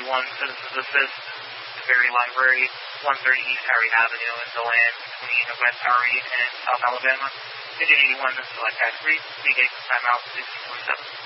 81 Citizens Assist, the Berry Library, 130 East Harry Avenue in DeLand between West Harry and South Alabama. Engine 81, this is Black Cat 3, begin timeout 647.